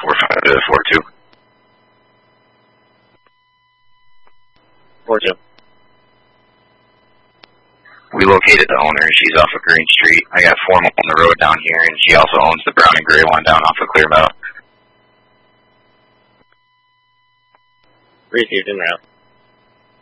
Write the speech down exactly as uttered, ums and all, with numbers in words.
four five to four two. four two. We located the owner. She's off of Green Street. I got Formal on the road down here, and she also owns the brown and gray one down off of Clear Meadow. Received in route.